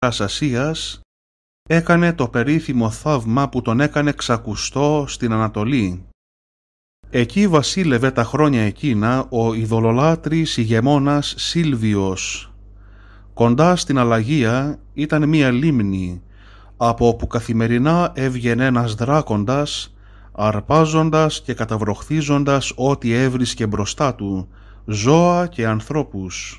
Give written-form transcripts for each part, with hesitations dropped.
Ασίας, έκανε το περίφημο θαύμα που τον έκανε ξακουστό στην Ανατολή. Εκεί βασίλευε τα χρόνια εκείνα ο ειδωλολάτρης ηγεμόνας Σίλβιος. Κοντά στην Αλλαγία ήταν μία λίμνη, από όπου καθημερινά έβγαινε ένας δράκοντας, αρπάζοντας και καταβροχθίζοντας ό,τι έβρισκε μπροστά του, ζώα και ανθρώπους.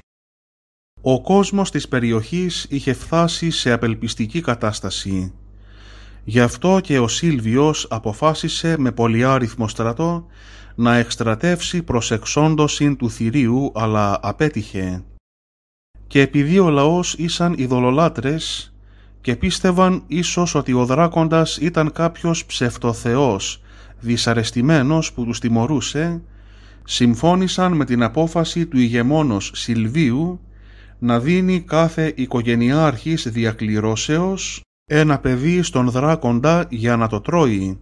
Ο κόσμος της περιοχής είχε φτάσει σε απελπιστική κατάσταση. Γι' αυτό και ο Σίλβιος αποφάσισε με πολυάριθμο στρατό να εκστρατεύσει προς εξόντωση του θηρίου, αλλά απέτυχε. Και επειδή ο λαός ήσαν ειδωλολάτρες και πίστευαν ίσως ότι ο δράκοντας ήταν κάποιος ψευτοθεός δυσαρεστημένος που τους τιμωρούσε, συμφώνησαν με την απόφαση του ηγεμόνος Σιλβίου να δίνει κάθε οικογενειάρχης διακληρώσεως ένα παιδί στον δράκοντα για να το τρώει.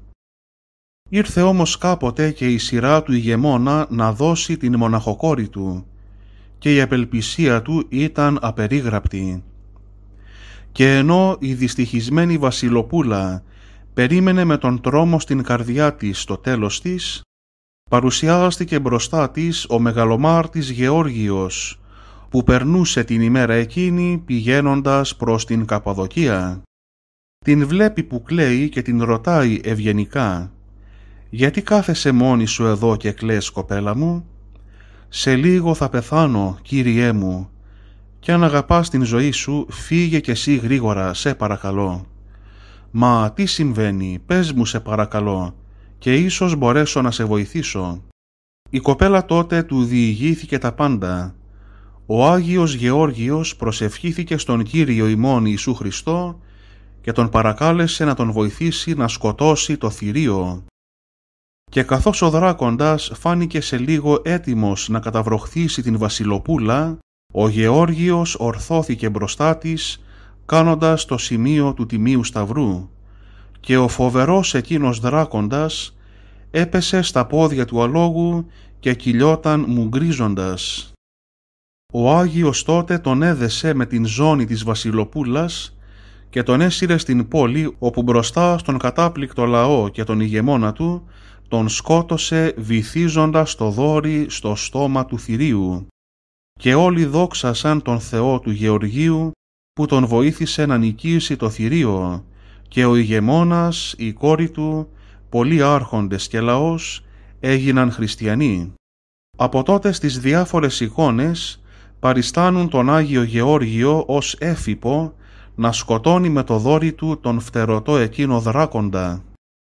Ήρθε όμως κάποτε και η σειρά του ηγεμόνα να δώσει την μοναχοκόρη του και η απελπισία του ήταν απερίγραπτη. Και ενώ η δυστυχισμένη βασιλοπούλα περίμενε με τον τρόμο στην καρδιά της το τέλος της, παρουσιάστηκε μπροστά της ο μεγαλομάρτης Γεώργιος, που περνούσε την ημέρα εκείνη πηγαίνοντας προς την Καπαδοκία. Την βλέπει που κλαίει και την ρωτάει ευγενικά «Γιατί κάθεσαι μόνη σου εδώ και κλαις, κοπέλα μου?» «Σε λίγο θα πεθάνω, κύριέ μου, κι αν αγαπάς την ζωή σου, φύγε κι εσύ γρήγορα, σε παρακαλώ». «Μα τι συμβαίνει, πες μου σε παρακαλώ, και ίσως μπορέσω να σε βοηθήσω». Η κοπέλα τότε του διηγήθηκε τα πάντα. Ο Άγιος Γεώργιος προσευχήθηκε στον Κύριο ημών Ιησού Χριστό και τον παρακάλεσε να τον βοηθήσει να σκοτώσει το θηρίο. Και καθώς ο δράκοντας φάνηκε σε λίγο έτοιμος να καταβροχθήσει την βασιλοπούλα, ο Γεώργιος ορθώθηκε μπροστά της, κάνοντας το σημείο του Τιμίου Σταυρού, και ο φοβερός εκείνος δράκοντας έπεσε στα πόδια του αλόγου και κυλιόταν μουγκρίζοντας. Ο Άγιος τότε τον έδεσε με την ζώνη της βασιλοπούλας και τον έσυρε στην πόλη, όπου μπροστά στον κατάπληκτο λαό και τον ηγεμόνα του τον σκότωσε βυθίζοντας το δόρυ στο στόμα του θηρίου. Και όλοι δόξασαν τον Θεό του Γεωργίου που τον βοήθησε να νικήσει το θηρίο, και ο ηγεμόνας, η κόρη του, πολλοί άρχοντες και λαός έγιναν χριστιανοί. Από τότε στις διάφορες εικόνες παριστάνουν τον Άγιο Γεώργιο ως έφυπο να σκοτώνει με το δόρυ του τον φτερωτό εκείνο δράκοντα.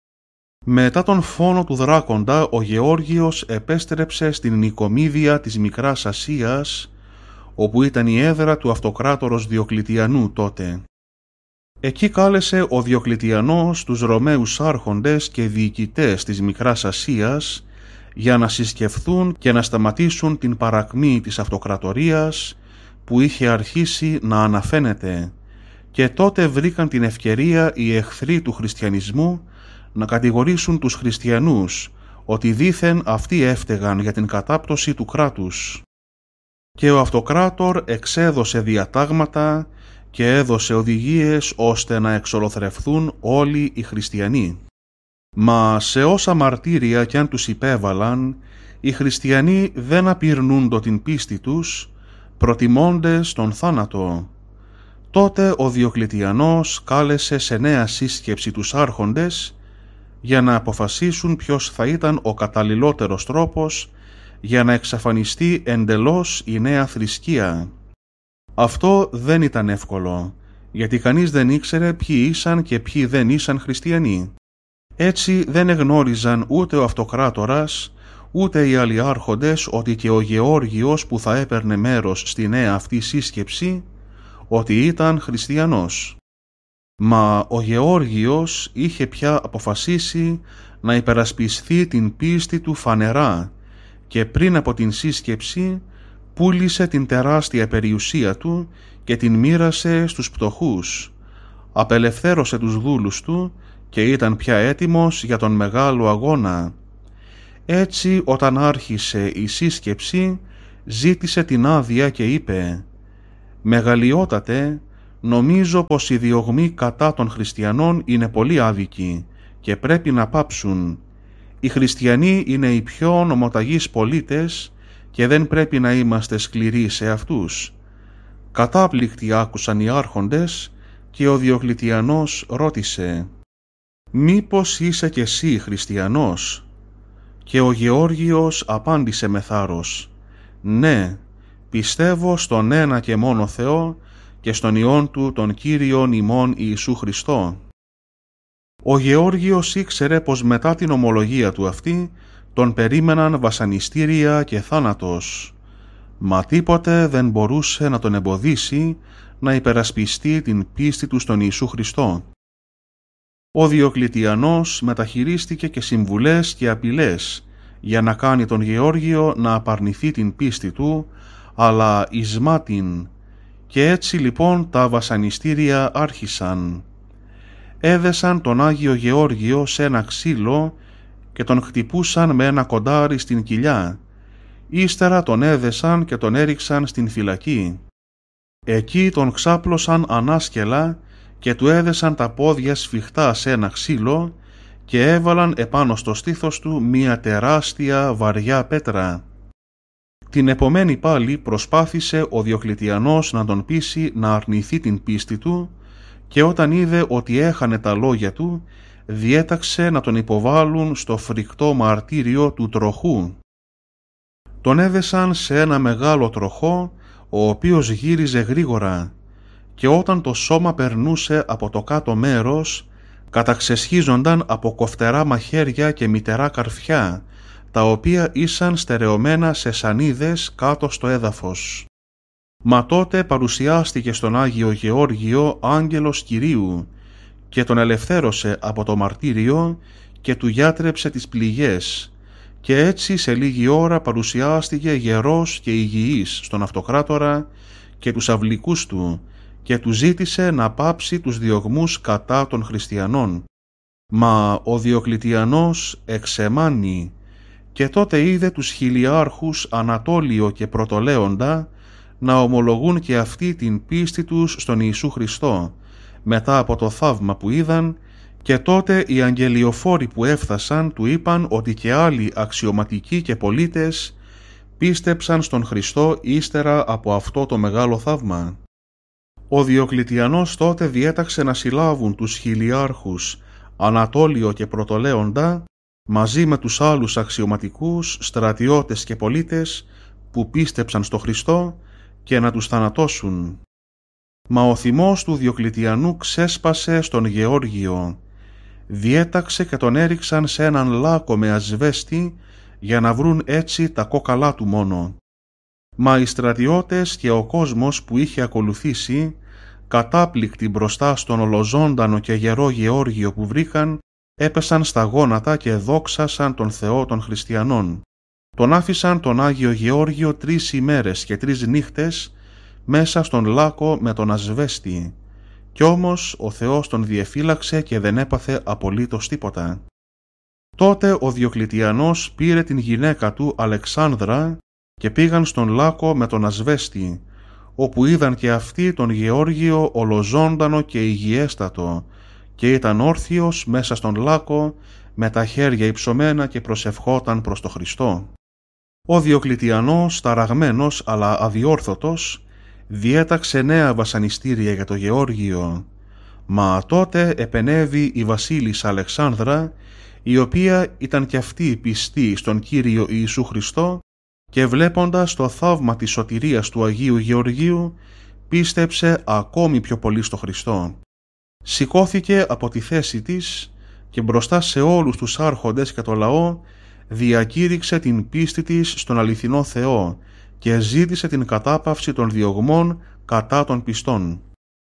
Μετά τον φόνο του δράκοντα, ο Γεώργιος επέστρεψε στην Νικομίδια της Μικράς Ασίας, όπου ήταν η έδρα του αυτοκράτορος Διοκλητιανού τότε. Εκεί κάλεσε ο Διοκλητιανός τους Ρωμαίους άρχοντες και διοικητές της Μικράς Ασίας για να συσκεφθούν και να σταματήσουν την παρακμή της αυτοκρατορίας που είχε αρχίσει να αναφαίνεται, και τότε βρήκαν την ευκαιρία οι εχθροί του χριστιανισμού να κατηγορήσουν τους χριστιανούς ότι δήθεν αυτοί έφταιγαν για την κατάπτωση του κράτους. Και ο αυτοκράτορ εξέδωσε διατάγματα και έδωσε οδηγίες ώστε να εξολοθρευθούν όλοι οι χριστιανοί. Μα σε όσα μαρτύρια κι αν τους υπέβαλαν, οι χριστιανοί δεν απειρνούντο την πίστη τους, προτιμώντες τον θάνατο. Τότε ο Διοκλητιανός κάλεσε σε νέα σύσκεψη τους άρχοντες για να αποφασίσουν ποιος θα ήταν ο καταλληλότερος τρόπος για να εξαφανιστεί εντελώς η νέα θρησκεία. Αυτό δεν ήταν εύκολο, γιατί κανείς δεν ήξερε ποιοι ήσαν και ποιοι δεν ήσαν χριστιανοί. Έτσι δεν εγνώριζαν ούτε ο αυτοκράτορας, ούτε οι άλλοι άρχοντες ότι και ο Γεώργιος που θα έπαιρνε μέρος στη νέα αυτή σύσκεψη, ότι ήταν χριστιανός. Μα ο Γεώργιος είχε πια αποφασίσει να υπερασπιστεί την πίστη του φανερά και πριν από την σύσκεψη πούλησε την τεράστια περιουσία του και την μοίρασε στους πτωχούς, απελευθέρωσε τους δούλους του και ήταν πια έτοιμος για τον μεγάλο αγώνα. Έτσι όταν άρχισε η σύσκεψη ζήτησε την άδεια και είπε «Μεγαλειότατε, Νομίζω πως οι διωγμοί κατά των χριστιανών είναι πολύ άδικοι και πρέπει να πάψουν. Οι χριστιανοί είναι οι πιο νομοταγείς πολίτες και δεν πρέπει να είμαστε σκληροί σε αυτούς. Κατάπληκτοι άκουσαν οι άρχοντες και ο Διοκλητιανός ρώτησε «Μήπως είσαι κι εσύ χριστιανός?» Και ο Γεώργιος απάντησε με θάρρος «Ναι, πιστεύω στον ένα και μόνο Θεό και στον Υιόν Του τον Κύριον ημών Ιησού Χριστό». Ο Γεώργιος ήξερε πως μετά την ομολογία του αυτή τον περίμεναν βασανιστήρια και θάνατος, μα τίποτε δεν μπορούσε να τον εμποδίσει να υπερασπιστεί την πίστη του στον Ιησού Χριστό. Ο Διοκλητιανός μεταχειρίστηκε και συμβουλές και απειλές για να κάνει τον Γεώργιο να απαρνηθεί την πίστη του, αλλά εισμάτιν, και έτσι λοιπόν τα βασανιστήρια άρχισαν. Έδεσαν τον Άγιο Γεώργιο σε ένα ξύλο και τον χτυπούσαν με ένα κοντάρι στην κοιλιά. Ύστερα τον έδεσαν και τον έριξαν στην φυλακή. Εκεί τον ξάπλωσαν ανάσκελα και του έδεσαν τα πόδια σφιχτά σε ένα ξύλο και έβαλαν επάνω στο στήθος του μία τεράστια βαριά πέτρα. Την επομένη πάλι προσπάθησε ο Διοκλητιανός να τον πείσει να αρνηθεί την πίστη του και όταν είδε ότι έχανε τα λόγια του, διέταξε να τον υποβάλουν στο φρικτό μαρτύριο του τροχού. Τον έδεσαν σε ένα μεγάλο τροχό, ο οποίος γύριζε γρήγορα, και όταν το σώμα περνούσε από το κάτω μέρος, καταξεσχίζονταν από κοφτερά μαχαίρια και μυτερά καρφιά, τα οποία ήσαν στερεωμένα σε σανίδες κάτω στο έδαφος. Μα τότε παρουσιάστηκε στον Άγιο Γεώργιο άγγελος Κυρίου και τον ελευθέρωσε από το μαρτύριο και του γιάτρεψε τις πληγές, και έτσι σε λίγη ώρα παρουσιάστηκε γερός και υγιής στον αυτοκράτορα και τους αυλικούς του και του ζήτησε να πάψει τους διωγμούς κατά των χριστιανών. Μα ο Διοκλητιανός εξεμάνει και τότε είδε τους χιλιάρχους Ανατόλιο και Πρωτολέοντα να ομολογούν και αυτοί την πίστη τους στον Ιησού Χριστό μετά από το θαύμα που είδαν, και τότε οι αγγελιοφόροι που έφτασαν του είπαν ότι και άλλοι αξιωματικοί και πολίτες πίστεψαν στον Χριστό ύστερα από αυτό το μεγάλο θαύμα. Ο Διοκλητιανός τότε διέταξε να συλλάβουν τους χιλιάρχους Ανατόλιο και Πρωτολέοντα μαζί με τους άλλους αξιωματικούς, στρατιώτες και πολίτες που πίστεψαν στο Χριστό και να τους θανατώσουν. Μα ο θυμός του Διοκλητιανού ξέσπασε στον Γεώργιο. Διέταξε και τον έριξαν σε έναν λάκκο με ασβέστη για να βρουν έτσι τα κόκαλά του μόνο. Μα οι στρατιώτες και ο κόσμος που είχε ακολουθήσει, κατάπληκτοι μπροστά στον ολοζώντανο και γερό Γεώργιο που βρήκαν, έπεσαν στα γόνατα και δόξασαν τον Θεό των χριστιανών. Τον άφησαν τον Άγιο Γεώργιο 3 ημέρες και 3 νύχτες μέσα στον λάκκο με τον ασβέστη, κι όμως ο Θεός τον διεφύλαξε και δεν έπαθε απολύτως τίποτα. Τότε ο Διοκλητιανός πήρε την γυναίκα του Αλεξάνδρα και πήγαν στον λάκκο με τον ασβέστη, όπου είδαν και αυτοί τον Γεώργιο ολοζώντανο και υγιέστατο, και ήταν όρθιος μέσα στον λάκκο με τα χέρια υψωμένα και προσευχόταν προς το Χριστό. Ο Διοκλητιανός, ταραγμένος αλλά αδιόρθωτος, διέταξε νέα βασανιστήρια για το Γεώργιο, μα τότε επενέβη η βασίλισσα Αλεξάνδρα, η οποία ήταν κι αυτή πιστή στον Κύριο Ιησού Χριστό και βλέποντας το θαύμα της σωτηρίας του Αγίου Γεωργίου πίστεψε ακόμη πιο πολύ στο Χριστό. Σηκώθηκε από τη θέση της και μπροστά σε όλους τους άρχοντες και το λαό διακήρυξε την πίστη της στον αληθινό Θεό και ζήτησε την κατάπαυση των διωγμών κατά των πιστών.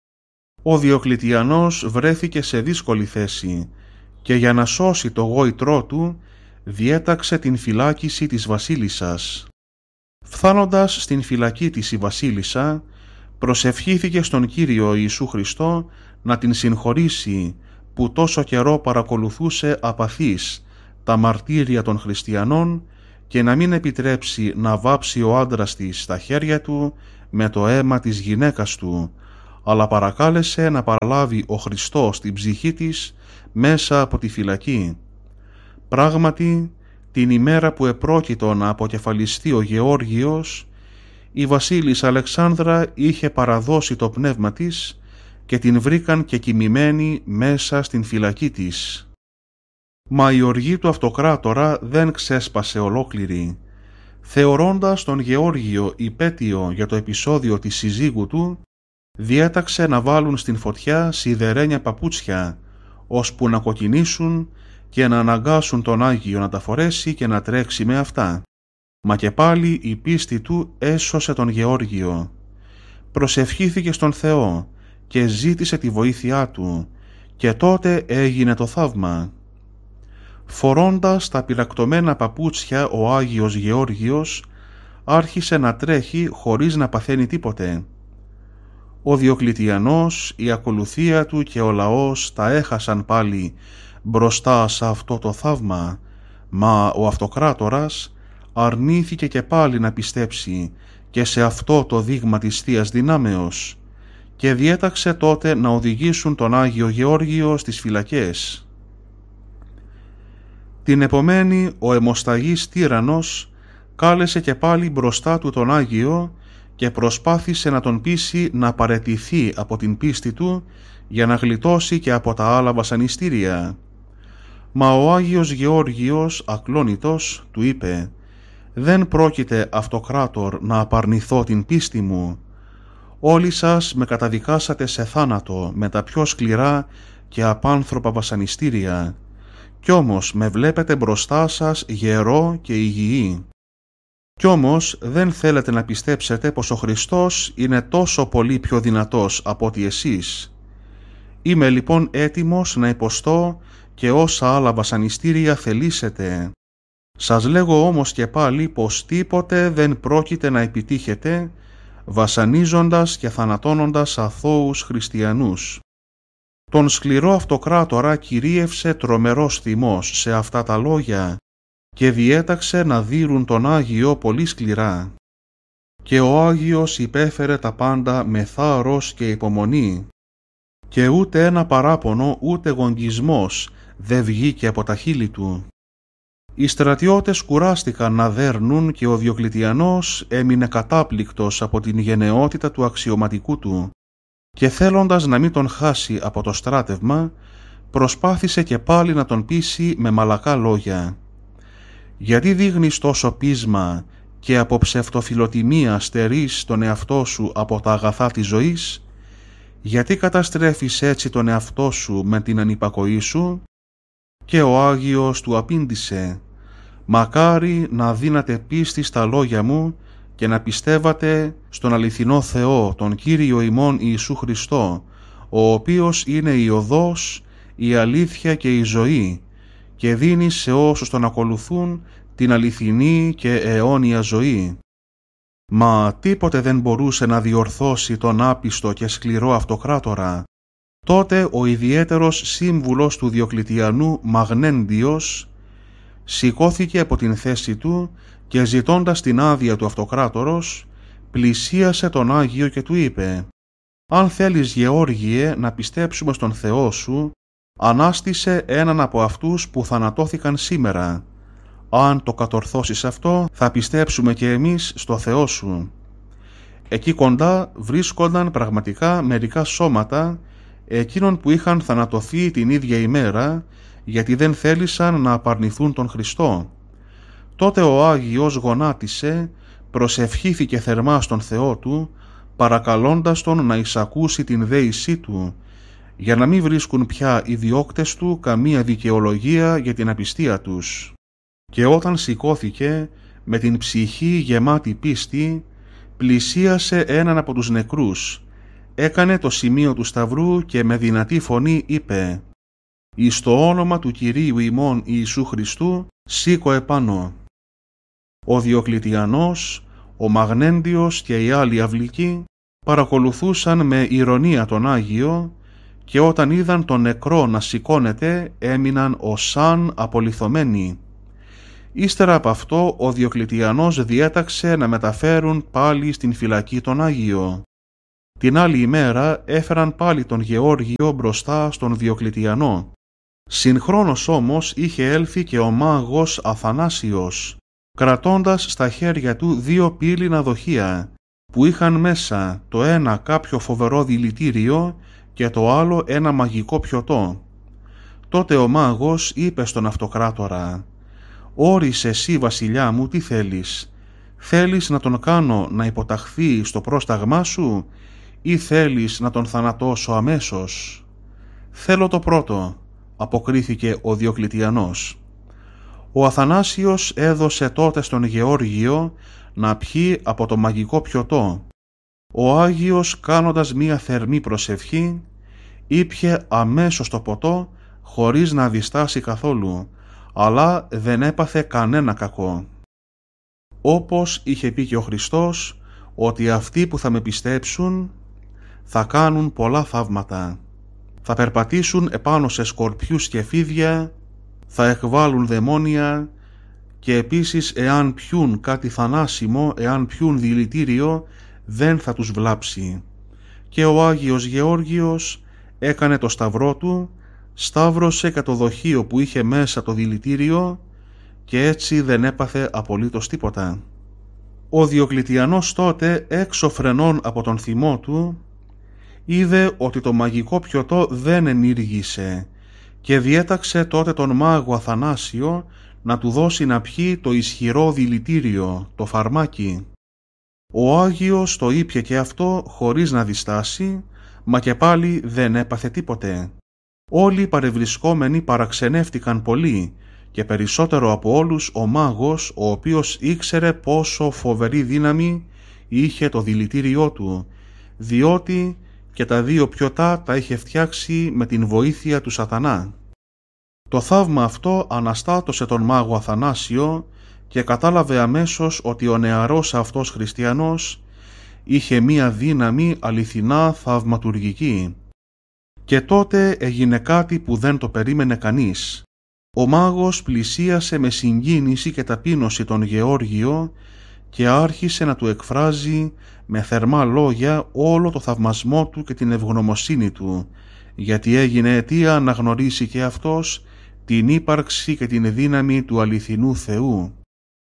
Ο Διοκλητιανός βρέθηκε σε δύσκολη θέση και για να σώσει το γόητρό του διέταξε την φυλάκιση της βασίλισσας. Φθάνοντας στην φυλακή της η βασίλισσα, προσευχήθηκε στον Κύριο Ιησού Χριστό να την συγχωρήσει που τόσο καιρό παρακολουθούσε απαθής τα μαρτύρια των χριστιανών και να μην επιτρέψει να βάψει ο άντρας της στα χέρια του με το αίμα της γυναίκας του, αλλά παρακάλεσε να παραλάβει ο Χριστός την ψυχή της μέσα από τη φυλακή. Πράγματι, την ημέρα που επρόκειτο να αποκεφαλιστεί ο Γεώργιος, η βασίλισσα Αλεξάνδρα είχε παραδώσει το πνεύμα της και την βρήκαν και κοιμημένη μέσα στην φυλακή της. Μα η οργή του αυτοκράτορα δεν ξέσπασε ολόκληρη. Θεωρώντας τον Γεώργιο υπέτειο για το επεισόδιο της συζύγου του, διέταξε να βάλουν στην φωτιά σιδερένια παπούτσια, ώσπου να κοκκινήσουν και να αναγκάσουν τον Άγιο να τα φορέσει και να τρέξει με αυτά. Μα και πάλι η πίστη του έσωσε τον Γεώργιο. Προσευχήθηκε στον Θεό και ζήτησε τη βοήθειά του, και τότε έγινε το θαύμα. Φορώντας τα πυρακτωμένα παπούτσια, ο Άγιος Γεώργιος άρχισε να τρέχει χωρίς να παθαίνει τίποτε. Ο Διοκλητιανός, η ακολουθία του και ο λαός τα έχασαν πάλι μπροστά σε αυτό το θαύμα, μα ο αυτοκράτορας αρνήθηκε και πάλι να πιστέψει και σε αυτό το δείγμα της Θείας Δυνάμεως και διέταξε τότε να οδηγήσουν τον Άγιο Γεώργιο στις φυλακές. Την επομένη ο αιμοσταγής τύραννος κάλεσε και πάλι μπροστά του τον Άγιο και προσπάθησε να τον πείσει να παραιτηθεί από την πίστη του για να γλιτώσει και από τα άλλα βασανιστήρια. Μα ο Άγιος Γεώργιος ακλόνητος του είπε «Δεν πρόκειται, αυτοκράτορ, να απαρνηθώ την πίστη μου. Όλοι σας με καταδικάσατε σε θάνατο με τα πιο σκληρά και απάνθρωπα βασανιστήρια, κι όμως με βλέπετε μπροστά σας γερό και υγιή. Κι όμως δεν θέλετε να πιστέψετε πως ο Χριστός είναι τόσο πολύ πιο δυνατός από ότι εσείς. Είμαι λοιπόν έτοιμος να υποστώ και όσα άλλα βασανιστήρια θελήσετε. Σας λέγω όμως και πάλι πως τίποτε δεν πρόκειται να επιτύχετε βασανίζοντας και θανατώνοντας αθώους χριστιανούς». Τον σκληρό αυτοκράτορα κυρίευσε τρομερός θυμός σε αυτά τα λόγια και διέταξε να δείρουν τον Άγιο πολύ σκληρά. Και ο Άγιος υπέφερε τα πάντα με θάρρος και υπομονή και ούτε ένα παράπονο ούτε γογγισμός δεν βγήκε από τα χείλη του. Οι στρατιώτες κουράστηκαν να δέρνουν και ο Διοκλητιανός έμεινε κατάπληκτος από την γενναιότητα του αξιωματικού του και θέλοντας να μην τον χάσει από το στράτευμα προσπάθησε και πάλι να τον πείσει με μαλακά λόγια. «Γιατί δείχνεις τόσο πείσμα και από ψευτοφιλοτιμία στερείς τον εαυτό σου από τα αγαθά της ζωής? Γιατί καταστρέφεις έτσι τον εαυτό σου με την ανυπακοή σου?» Και ο Άγιος του απήντησε «Μακάρι να δίνατε πίστη στα λόγια μου και να πιστεύατε στον αληθινό Θεό, τον Κύριο ημών Ιησού Χριστό, ο οποίος είναι η οδός, η αλήθεια και η ζωή και δίνει σε όσους τον ακολουθούν την αληθινή και αιώνια ζωή». Μα τίποτε δεν μπορούσε να διορθώσει τον άπιστο και σκληρό αυτοκράτορα. Τότε ο ιδιαίτερος σύμβουλος του Διοκλητιανού Μαγνέντιος σηκώθηκε από την θέση του και ζητώντας την άδεια του αυτοκράτορος πλησίασε τον Άγιο και του είπε «Αν θέλεις, Γεώργιε, να πιστέψουμε στον Θεό σου, ανάστησε έναν από αυτούς που θανατώθηκαν σήμερα. Αν το κατορθώσεις αυτό, θα πιστέψουμε και εμείς στο Θεό σου». Εκεί κοντά βρίσκονταν πραγματικά μερικά σώματα εκείνων που είχαν θανατωθεί την ίδια ημέρα, γιατί δεν θέλησαν να απαρνηθούν τον Χριστό. Τότε ο Άγιος γονάτισε, προσευχήθηκε θερμά στον Θεό του, παρακαλώντας τον να εισακούσει την δέησή του, για να μην βρίσκουν πια οι διώκτες του καμία δικαιολογία για την απιστία τους. Και όταν σηκώθηκε με την ψυχή γεμάτη πίστη, πλησίασε έναν από τους νεκρούς, έκανε το σημείο του σταυρού και με δυνατή φωνή είπε «Εις το όνομα του Κυρίου ημών Ιησού Χριστού σήκω επάνω». Ο Διοκλητιανός, ο Μαγνέντιος και οι άλλοι αυλικοί παρακολουθούσαν με ηρωνία τον Άγιο και όταν είδαν τον νεκρό να σηκώνεται έμειναν ως σαν απολιθωμένοι. Ύστερα από αυτό ο Διοκλητιανός διέταξε να μεταφέρουν πάλι στην φυλακή τον Άγιο. Την άλλη ημέρα έφεραν πάλι τον Γεώργιο μπροστά στον Διοκλητιανό. Συγχρόνως όμως είχε έλθει και ο μάγος Αθανάσιος, κρατώντας στα χέρια του 2 πύληνα δοχεία, που είχαν μέσα το ένα κάποιο φοβερό δηλητήριο και το άλλο ένα μαγικό πιωτό. Τότε ο μάγος είπε στον αυτοκράτορα: «Όρισε εσύ, βασιλιά μου, τι θέλεις? Θέλεις να τον κάνω να υποταχθεί στο πρόσταγμά σου ή θέλεις να τον θανατώσω αμέσως?» «Θέλω το πρώτο», αποκρίθηκε ο Διοκλητιανός. Ο Αθανάσιος έδωσε τότε στον Γεώργιο να πιει από το μαγικό πιωτό. Ο Άγιος, κάνοντας μία θερμή προσευχή, ήπιε αμέσως το ποτό χωρίς να διστάσει καθόλου, αλλά δεν έπαθε κανένα κακό. Όπως είχε πει και ο Χριστός, ότι αυτοί που θα με πιστέψουν θα κάνουν πολλά θαύματα. Θα περπατήσουν επάνω σε σκορπιούς και φίδια, θα εκβάλουν δαιμόνια και επίσης εάν πιούν κάτι θανάσιμο, εάν πιούν δηλητήριο, δεν θα τους βλάψει. Και ο Άγιος Γεώργιος έκανε το σταυρό του, σταύρωσε και το δοχείο που είχε μέσα το δηλητήριο και έτσι δεν έπαθε απολύτως τίποτα. Ο Διοκλητιανός τότε, έξω φρενών από τον θυμό του, είδε ότι το μαγικό πιωτό δεν ενήργησε και διέταξε τότε τον μάγο Αθανάσιο να του δώσει να πιει το ισχυρό δηλητήριο, το φαρμάκι. Ο Άγιος το ήπιε και αυτό χωρίς να διστάσει, μα και πάλι δεν έπαθε τίποτε. Όλοι οι παρευρισκόμενοι παραξενεύτηκαν πολύ και περισσότερο από όλους ο μάγος, ο οποίος ήξερε πόσο φοβερή δύναμη είχε το δηλητήριό του, διότι και τα 2 πιωτά τα είχε φτιάξει με την βοήθεια του σατανά. Το θαύμα αυτό αναστάτωσε τον μάγο Αθανάσιο και κατάλαβε αμέσως ότι ο νεαρός αυτός χριστιανός είχε μία δύναμη αληθινά θαυματουργική. Και τότε έγινε κάτι που δεν το περίμενε κανείς. Ο μάγος πλησίασε με συγκίνηση και ταπείνωση τον Γεώργιο και άρχισε να του εκφράζει με θερμά λόγια όλο το θαυμασμό του και την ευγνωμοσύνη του, γιατί έγινε αιτία να γνωρίσει και αυτός την ύπαρξη και την δύναμη του αληθινού Θεού.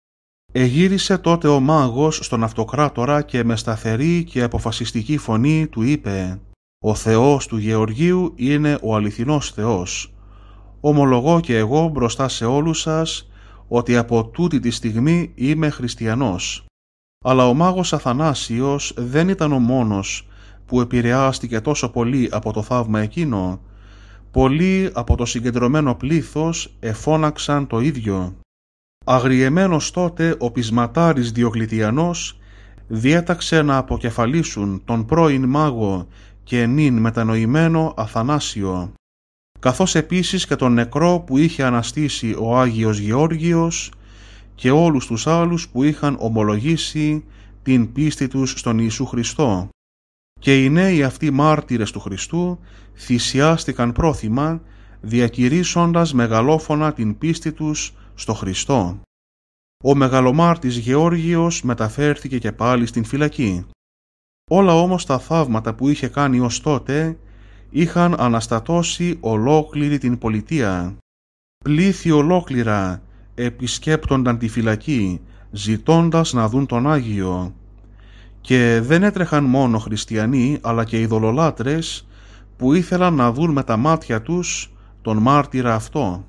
Εγύρισε τότε ο μάγος στον αυτοκράτορα και με σταθερή και αποφασιστική φωνή του είπε: «Ο Θεός του Γεωργίου είναι ο αληθινός Θεός. Ομολογώ και εγώ μπροστά σε όλους σας ότι από τούτη τη στιγμή είμαι χριστιανός». Αλλά ο μάγος Αθανάσιος δεν ήταν ο μόνος που επηρεάστηκε τόσο πολύ από το θαύμα εκείνο. Πολλοί από το συγκεντρωμένο πλήθος εφώναξαν το ίδιο. Αγριεμένος τότε ο πεισματάρης Διοκλητιανός διέταξε να αποκεφαλίσουν τον πρώην μάγο και νυν μετανοημένο Αθανάσιο, καθώς επίσης και τον νεκρό που είχε αναστήσει ο Άγιος Γεώργιος και όλους τους άλλους που είχαν ομολογήσει την πίστη τους στον Ιησού Χριστό. Και οι νέοι αυτοί μάρτυρες του Χριστού θυσιάστηκαν πρόθυμα, διακηρύσσοντας μεγαλόφωνα την πίστη τους στο Χριστό. Ο μεγαλομάρτης Γεώργιος μεταφέρθηκε και πάλι στην φυλακή. Όλα όμως τα θαύματα που είχε κάνει ως τότε είχαν αναστατώσει ολόκληρη την πολιτεία. Πλήθη ολόκληρα επισκέπτονταν τη φυλακή, ζητώντας να δουν τον Άγιο. Και δεν έτρεχαν μόνο χριστιανοί, αλλά και ειδωλολάτρες που ήθελαν να δουν με τα μάτια τους τον μάρτυρα αυτό.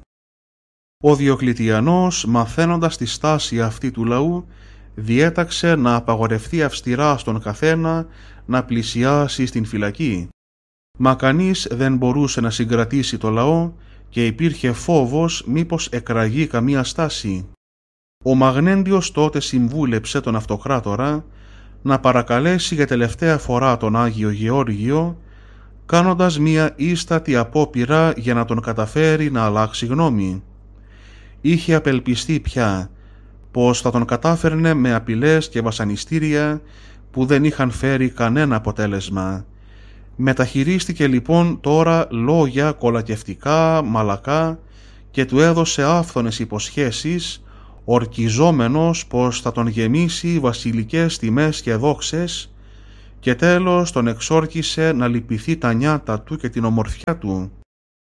Ο Διοκλητιανός, μαθαίνοντας τη στάση αυτή του λαού, διέταξε να απαγορευτεί αυστηρά στον καθένα να πλησιάσει στην φυλακή. Μα κανείς δεν μπορούσε να συγκρατήσει το λαό και υπήρχε φόβος μήπως εκραγεί καμία στάση. Ο Μαγνέντιος τότε συμβούλεψε τον αυτοκράτορα να παρακαλέσει για τελευταία φορά τον Άγιο Γεώργιο, κάνοντας μία ίστατη απόπειρα για να τον καταφέρει να αλλάξει γνώμη. Είχε απελπιστεί πια πως θα τον κατάφερνε με απειλές και βασανιστήρια που δεν είχαν φέρει κανένα αποτέλεσμα. Μεταχειρίστηκε λοιπόν τώρα λόγια κολακευτικά, μαλακά και του έδωσε άφθονες υποσχέσεις, ορκιζόμενος πως θα τον γεμίσει βασιλικές τιμές και δόξες και τέλος τον εξόρκησε να λυπηθεί τα νιάτα του και την ομορφιά του.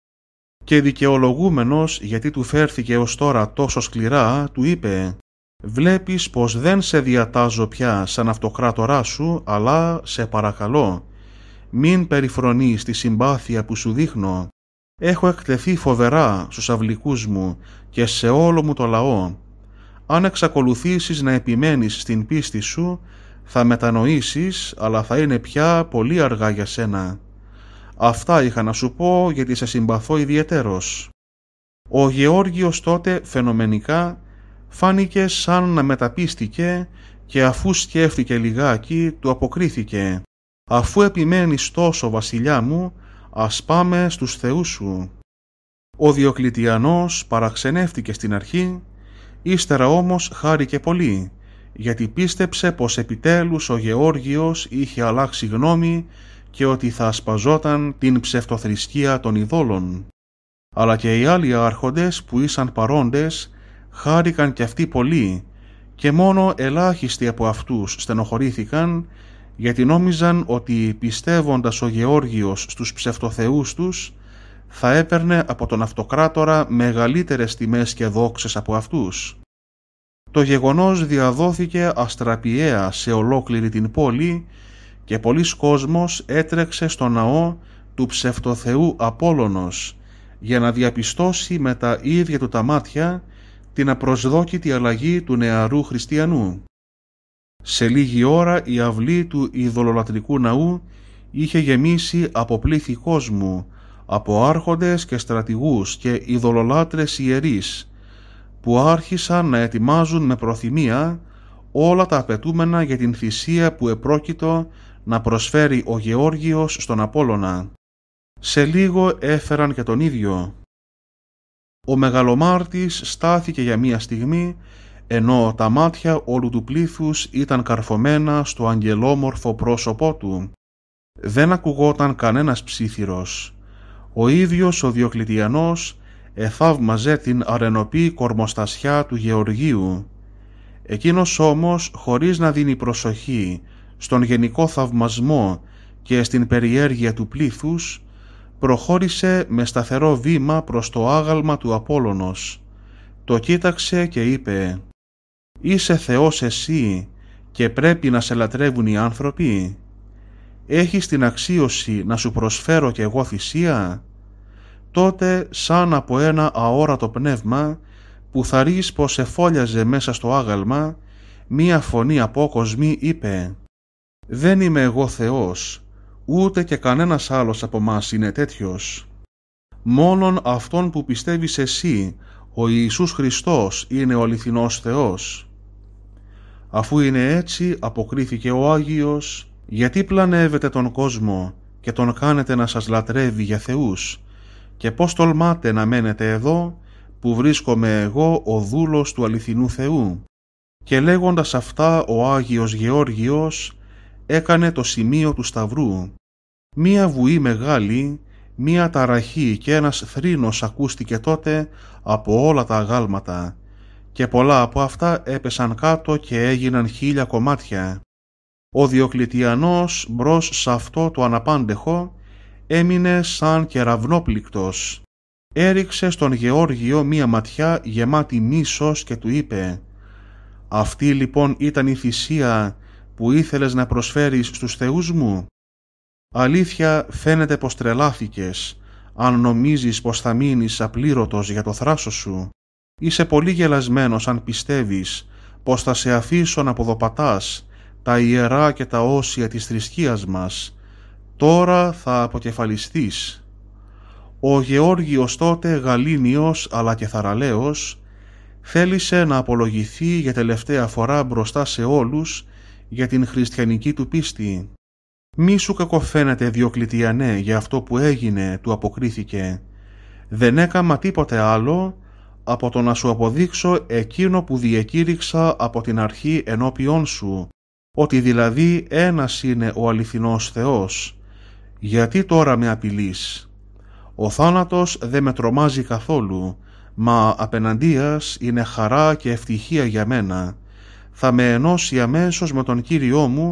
Και δικαιολογούμενος, γιατί του φέρθηκε ως τώρα τόσο σκληρά, του είπε «Βλέπεις πως δεν σε διατάζω πια σαν αυτοκράτορά σου, αλλά σε παρακαλώ, μην περιφρονείς τη συμπάθεια που σου δείχνω. Έχω εκτεθεί φοβερά στους αυλικούς μου και σε όλο μου το λαό. Αν εξακολουθήσεις να επιμένεις στην πίστη σου, θα μετανοήσεις, αλλά θα είναι πια πολύ αργά για σένα. Αυτά είχα να σου πω, γιατί σε συμπαθώ ιδιαιτέρως». Ο Γεώργιος τότε φαινομενικά φάνηκε σαν να μεταπίστηκε και αφού σκέφτηκε λιγάκι του αποκρίθηκε «Αφού επιμένεις τόσο, βασιλιά μου, ας πάμε στους θεούς σου». Ο Διοκλητιανός παραξενεύτηκε στην αρχή, ύστερα όμως χάρηκε πολύ, γιατί πίστεψε πως επιτέλους ο Γεώργιος είχε αλλάξει γνώμη και ότι θα ασπαζόταν την ψευτοθρησκεία των ειδόλων. Αλλά και οι άλλοι άρχοντες που ήσαν παρόντες χάρηκαν κι αυτοί πολύ, και μόνο ελάχιστοι από αυτούς στενοχωρήθηκαν, γιατί νόμιζαν ότι πιστεύοντας ο Γεώργιος στους ψευτοθεούς τους θα έπαιρνε από τον αυτοκράτορα μεγαλύτερες τιμές και δόξες από αυτούς. Το γεγονός διαδόθηκε αστραπιαία σε ολόκληρη την πόλη και πολύς κόσμος έτρεξε στο ναό του ψευτοθεού Απόλλωνος για να διαπιστώσει με τα ίδια του τα μάτια την απροσδόκητη αλλαγή του νεαρού χριστιανού. Σε λίγη ώρα η αυλή του ειδωλολατρικού ναού είχε γεμίσει από πλήθη κόσμου, από άρχοντες και στρατηγούς και ειδωλολάτρες ιερείς, που άρχισαν να ετοιμάζουν με προθυμία όλα τα απαιτούμενα για την θυσία που επρόκειτο να προσφέρει ο Γεώργιος στον Απόλλωνα. Σε λίγο έφεραν και τον ίδιο. Ο μεγαλομάρτης στάθηκε για μία στιγμή, ενώ τα μάτια όλου του πλήθους ήταν καρφωμένα στο αγγελόμορφο πρόσωπό του. Δεν ακουγόταν κανένας ψίθυρος. Ο ίδιος ο Διοκλητιανός εθαύμαζε την αρενοπή κορμοστασιά του Γεωργίου. Εκείνος όμως, χωρίς να δίνει προσοχή στον γενικό θαυμασμό και στην περιέργεια του πλήθους, προχώρησε με σταθερό βήμα προς το άγαλμα του Απόλλωνος. Το κοίταξε και είπε «Είσαι Θεός εσύ και πρέπει να σε λατρεύουν οι άνθρωποι? Έχεις την αξίωση να σου προσφέρω κι εγώ θυσία?» Τότε, σαν από ένα αόρατο πνεύμα που θα ρίξει πως εφόλιαζε μέσα στο άγαλμα, μία φωνή απόκοσμη είπε «Δεν είμαι εγώ Θεός, ούτε και κανένας άλλος από μας είναι τέτοιος. Μόνον αυτόν που πιστεύεις εσύ, ο Ιησούς Χριστός, είναι ο αληθινός Θεός». «Αφού είναι έτσι», αποκρίθηκε ο Άγιος, «γιατί πλανεύετε τον κόσμο και τον κάνετε να σας λατρεύει για θεούς, και πώς τολμάτε να μένετε εδώ που βρίσκομαι εγώ ο δούλος του αληθινού Θεού?» Και λέγοντας αυτά, ο Άγιος Γεώργιος έκανε το σημείο του σταυρού. Μία βουή μεγάλη, μία ταραχή και ένας θρήνος ακούστηκε τότε από όλα τα αγάλματα, και πολλά από αυτά έπεσαν κάτω και έγιναν 1000 κομμάτια. Ο Διοκλητιανός μπρος σε αυτό το αναπάντεχο έμεινε σαν κεραυνόπληκτος. Έριξε στον Γεώργιο μία ματιά γεμάτη μίσος και του είπε «Αυτή λοιπόν ήταν η θυσία που ήθελες να προσφέρεις στους θεούς μου? Αλήθεια φαίνεται πως τρελάθηκες, αν νομίζεις πως θα μείνεις απλήρωτος για το θράσος σου. Είσαι πολύ γελασμένος αν πιστεύεις πως θα σε αφήσω να αποδοπατάς τα ιερά και τα όσια της θρησκείας μας. Τώρα θα αποκεφαλιστείς». Ο Γεώργιος τότε, γαλήνιος αλλά και θαραλέος, θέλησε να απολογηθεί για τελευταία φορά μπροστά σε όλους για την χριστιανική του πίστη. «Μη σου κακοφαίνεται, Διοκλητιανέ, για αυτό που έγινε», του αποκρίθηκε. «Δεν έκαμα τίποτε άλλο από το να σου αποδείξω εκείνο που διεκήρυξα από την αρχή ενώπιόν σου, ότι δηλαδή ένας είναι ο αληθινός Θεός. Γιατί τώρα με απειλείς? Ο θάνατος δεν με τρομάζει καθόλου, μα απεναντίας είναι χαρά και ευτυχία για μένα. Θα με ενώσει αμέσως με τον Κύριό μου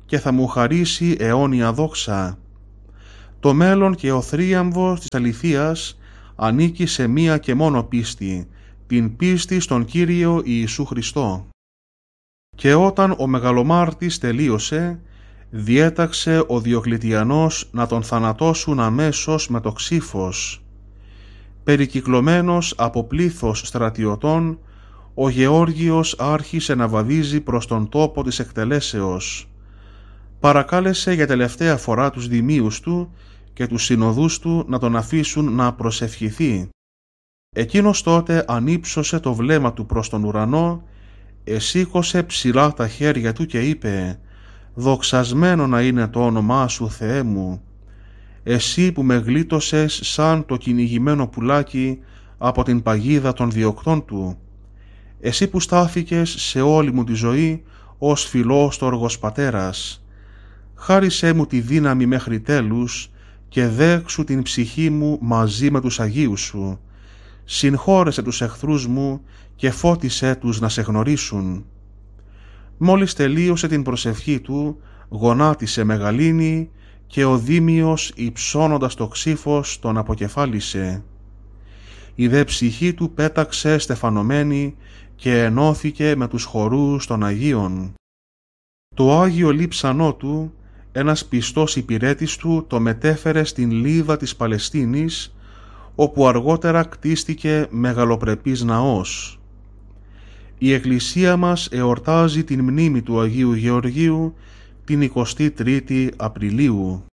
και θα μου χαρίσει αιώνια δόξα. Το μέλλον και ο θρίαμβος της αληθείας ανήκει σε μία και μόνο πίστη, την πίστη στον Κύριο Ιησού Χριστό. Και όταν ο μεγαλομάρτης τελείωσε, διέταξε ο Διοκλητιανός να τον θανατώσουν αμέσως με το ξύφος. Περικυκλωμένος από πλήθος στρατιωτών, ο Γεώργιος άρχισε να βαδίζει προς τον τόπο της εκτελέσεως. Παρακάλεσε για τελευταία φορά τους δημίους του και τους συνοδούς του να τον αφήσουν να προσευχηθεί. Εκείνος τότε ανύψωσε το βλέμμα του προς τον ουρανό, εσήκωσε ψηλά τα χέρια του και είπε «Δοξασμένο να είναι το όνομά σου, Θεέ μου, εσύ που με γλίτωσες σαν το κυνηγημένο πουλάκι από την παγίδα των διοκτών του, εσύ που στάθηκες σε όλη μου τη ζωή ως φιλόστοργος πατέρας, χάρισέ μου τη δύναμη μέχρι τέλους και δέξου την ψυχή μου μαζί με τους Αγίους σου, συγχώρεσε τους εχθρούς μου και φώτισέ τους να σε γνωρίσουν». Μόλις τελείωσε την προσευχή του, γονάτισε μεγαλύνη και ο Δήμιος υψώνοντας το ξύφος τον αποκεφάλισε. Η δε ψυχή του πέταξε στεφανωμένη και ενώθηκε με τους χορούς των Αγίων. Το Άγιο λείψανό του, ένας πιστός υπηρέτης του, το μετέφερε στην Λίδα της Παλαιστίνης, όπου αργότερα κτίστηκε μεγαλοπρεπής ναός. Η Εκκλησία μας εορτάζει την μνήμη του Αγίου Γεωργίου την 23η Απριλίου.